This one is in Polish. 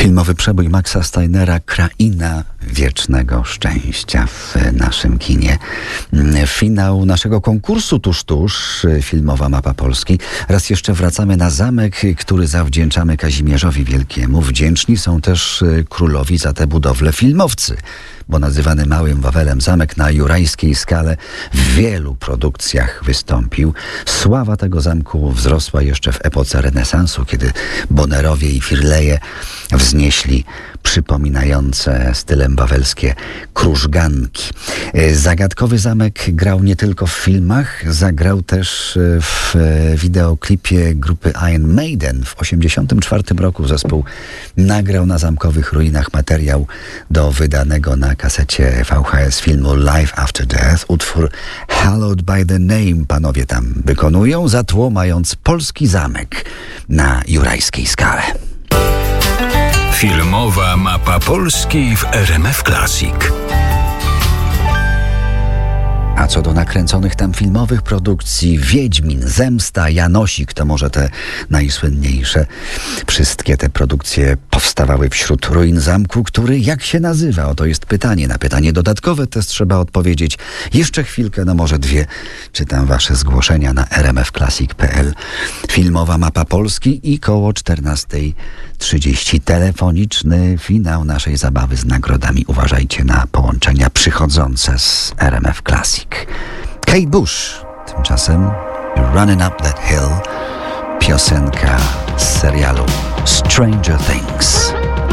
Filmowy przebój Maxa Steinera, Kraina Wiecznego Szczęścia w naszym kinie. Finał naszego konkursu tuż, filmowa mapa Polski. Raz jeszcze wracamy na zamek, który zawdzięczamy Kazimierzowi Wielkiemu. Wdzięczni są też królowi za tę budowlę filmowcy, bo nazywany Małym Wawelem zamek na Jurajskiej Skale w wielu produkcjach wystąpił. Sława tego zamku wzrosła jeszcze w epoce renesansu, kiedy Bonnerowie i Firleje wznieśli przypominające stylem wawelskie krużganki. Zagadkowy zamek grał nie tylko w filmach, zagrał też w wideoklipie grupy Iron Maiden. W 1984 roku zespół nagrał na zamkowych ruinach materiał do wydanego na kasecie VHS filmu Life After Death. Utwór Hallowed by the Name panowie tam wykonują, za tło mając polski zamek na Jurajskiej Skale. Filmowa mapa Polski w RMF Classic. A co do nakręconych tam filmowych produkcji, Wiedźmin, Zemsta, Janosik to może te najsłynniejsze. Wszystkie te produkcje powstawały wśród ruin zamku, który jak się nazywa? Oto jest pytanie. Na pytanie dodatkowe też trzeba odpowiedzieć. Jeszcze chwilkę, no może dwie. Czytam wasze zgłoszenia na rmfclassic.pl. Filmowa mapa Polski i koło 14:30 telefoniczny finał naszej zabawy z nagrodami. Uważajcie na połączenia przychodzące z RMF Classic. Kate Bush, tymczasem Running Up That Hill, piosenka z serialu Stranger Things.